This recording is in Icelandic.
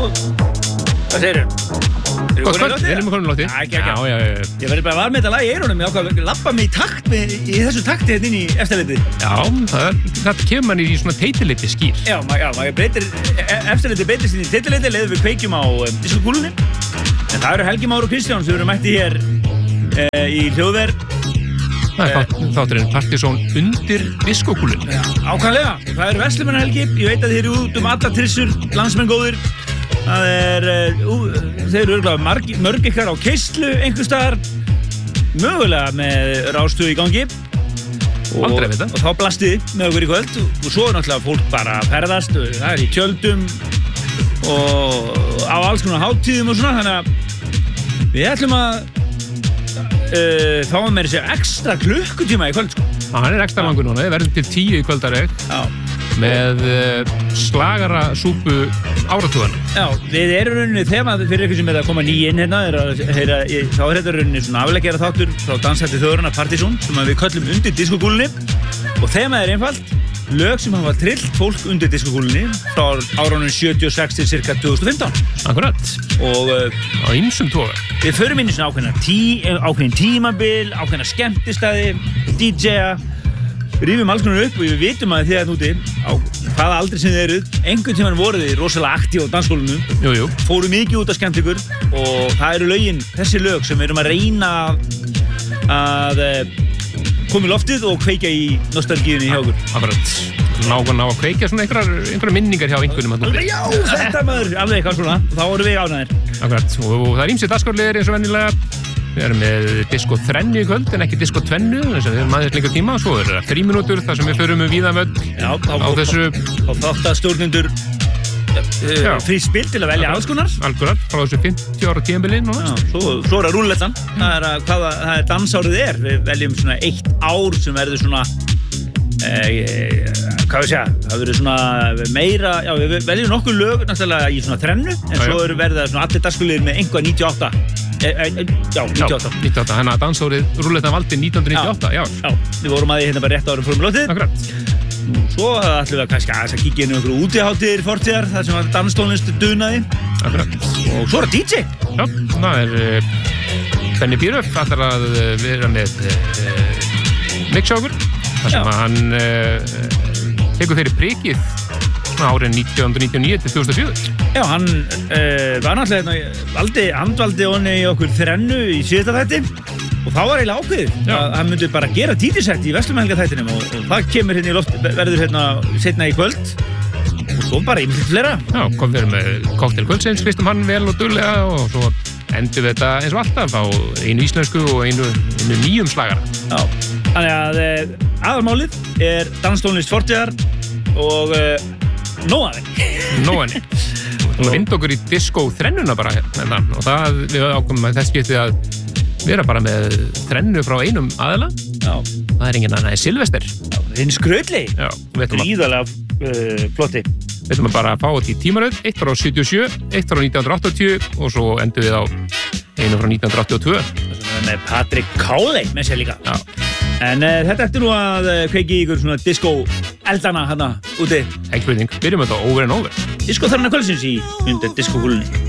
Hvað segirðu? Gott kvöld, við erum komin í loftið. Já. Ég verði bara var með þetta lag í eyrunum, ég ákvað að labba mig í takt í þessu takti hérna inn í eftirlitið. Já, það kemur mann í svona teitiliti skýr. Já, maður breytir, eftirlitið breytist inn í teitilitið, leiðum við kveikjum á diskokúlunni. En það eru Helgi Már og Kristján sem eru mætti hér í hljóðver. Það er þátturinn Partizón undir diskokúlunni. Já, ákvæmlega. Það eru Verslumannhelgi, ég veit að þið eru út út trissur, landsmenn góðir. Það þeir eru örugglega mörg ykkar á keislu einhvers staðar, mögulega með Rás2 í gangi. Aldrei veit það. Og þá blastið með okkur í kvöld og svo náttúrulega fólk bara að ferðast, það í tjöldum og á alls konar hátíðum og svona, þannig að við ætlum að fáum með þessi ekstra klukkutíma í kvöld, sko. Hann er ekstra langur núna, við verðum til 10 í kvöldareg. Já. Með slagara súpu áratugana. Já, við erum rauninni þema fyrir ykkur sem er að koma inn hérna, þá er þetta rauninni svona afleggjara þáttur frá Danshætti þjóðarinnar Partizón sem við köllum undir diskokúlunni og þemað er einfalt, lög sem hafa trillt fólk undir diskokúlunni frá árunum 76 til cirka 2015. Akkurat. Og á ýmsum toga. Við förum inn í svona ákveðin tímabil, ákveðna skemmtistæði, DJ-a, rífum alls konar upp og við vitum að þið úti á hvaða aldri sem þið eruð einhvern tímann voruð þið rosalega aktív á dansskólanum. Jú. Fóru mikið út að skemmt ykkur og það eru lögin, þessi lög sem við erum að reyna að koma í loftið og kveikja í nostalgíunni hjá okkur. Akkurat. Nákvæmlega á að kveikja svona einhverja minningar hjá einhvernum. Já, þetta maður, alveg eitthvað svona. Og þá vorum við ánægðir. Akkurat. Og það er ýmsir dagskrárliðir eins og venjulega. Við erum með disko 3 í kvöld en ekki disko 2, þess að við erum aðeins lengur tíma. Svo er það 3 mínútur þar sem við förum víða völl á þessu. Og þáttastjórnendur frí spil til að velja alls konar. Algjörlega, frá þessu 50 ára tímabili núna. Já, svo er það rúllettan. Það er dansárið er. Við veljum svona 1 ár sem verður svona hvað við segja, það verður svona meira, já við veljum nokkuð lög náttúrulega í svona 3 en svo verður það svona allir dagskrárliðir með einhvað 98. Já, 98, þannig að dansárið rúllettan valdi 1998, já. Já, við vorum að því hérna bara rétt árum fórum lótið. Akkurat. Svo ætlum við kannski að kíkja inn í einhverju útihátíðir fortíðar, þar sem danstónlist dunaði. Akkurat. Og svo er það DJ. Já, það er Benni Bíröf, ætlar að vera með mix hjá okkur, þar sem að hann tekur fyrir prikið árin 1999 til 2004. Já, hann var náttúrulega handvaldi honni í okkur 3 í síðasta þætti og þá var eiginlega ákveðið að hann myndi bara gera DJ-sett í Verslumannhelgaþættinum og það kemur hérna í loft, verður hérna setna í kvöld og svo bara ýmislegt fleira. Já, kom við með kokteil kvöldsins, hristum hann vel og duglega og svo endum við þetta eins og alltaf á einu íslensku og einu nýjum slagara. Já, þannig að aðalmálið er danstónlist fortíðar og nóaði. Nóaði. Við vindum okkur í disco 3 bara hérna og það við ákomum að þess getið að vera bara með 3 frá einum aðila. Já. Það er enginn annað en Silvester. Já, hinn skrautli. Já. Gríðarlega flotti. Við ætlum að bara fá þetta í tímaröð, 1 frá 77, 1 frá 1980 og svo endum við á einu frá 1982. Það er með Patrick Cowley með sér líka. Já. En þetta eftir nú að kveiki í ykkur svona disco-eldana hana úti. Ekki spurning, byrjum við þetta over and over. Disco þarna kvöldsins í undir diskokúlunni.